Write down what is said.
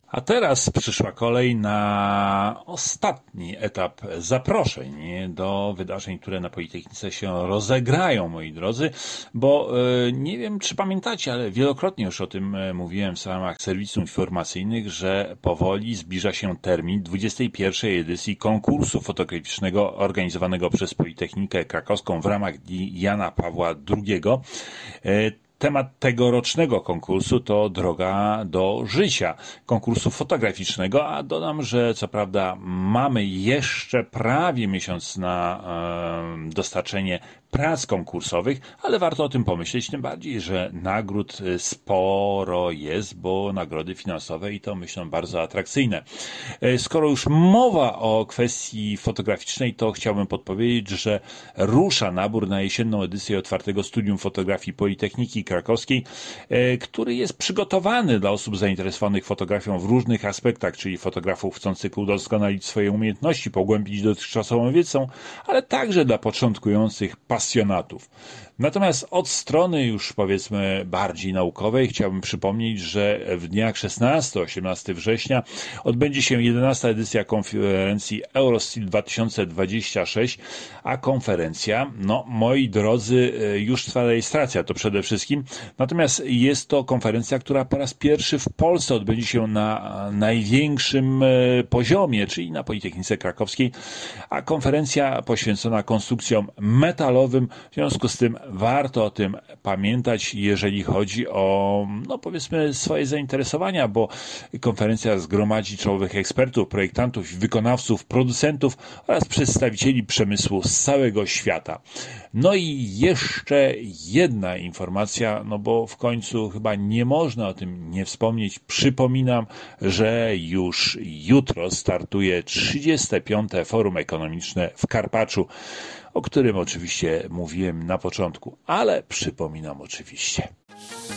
A teraz przyszła kolej na ostatni etap zaproszeń do wydarzeń, które na Politechnice się rozegrają, moi drodzy, bo nie wiem, czy pamiętacie, ale wielokrotnie już o tym mówiłem w ramach serwisów informacyjnych, że powoli zbliża się termin 21. edycji konkursu fotograficznego organizowanego przez Politechnikę Krakowską w ramach Dni Jana Pawła II. Temat tegorocznego konkursu to droga do życia, konkursu fotograficznego, a dodam, że co prawda mamy jeszcze prawie miesiąc na dostarczenie prac konkursowych, ale warto o tym pomyśleć, tym bardziej, że nagród sporo jest, bo nagrody finansowe i to myślę bardzo atrakcyjne. Skoro już mowa o kwestii fotograficznej, to chciałbym podpowiedzieć, że rusza nabór na jesienną edycję otwartego studium fotografii Politechniki Krakowskiej, który jest przygotowany dla osób zainteresowanych fotografią w różnych aspektach, czyli fotografów chcących udoskonalić swoje umiejętności, pogłębić dotychczasową wiedzę, ale także dla początkujących pasjonatów. Natomiast od strony już powiedzmy bardziej naukowej chciałbym przypomnieć, że w dniach 16-18 września odbędzie się 11. edycja konferencji Eurostil 2026, a konferencja, moi drodzy, już trwa rejestracja, to przede wszystkim. Natomiast jest to konferencja, która po raz pierwszy w Polsce odbędzie się na największym poziomie, czyli na Politechnice Krakowskiej, a konferencja poświęcona konstrukcjom metalowym, w związku z tym warto o tym pamiętać, jeżeli chodzi o, powiedzmy, swoje zainteresowania, bo konferencja zgromadzi czołowych ekspertów, projektantów, wykonawców, producentów oraz przedstawicieli przemysłu z całego świata. No i jeszcze jedna informacja, bo w końcu chyba nie można o tym nie wspomnieć. Przypominam, że już jutro startuje 35. Forum Ekonomiczne w Karpaczu, o którym oczywiście mówiłem na początku, ale przypominam oczywiście.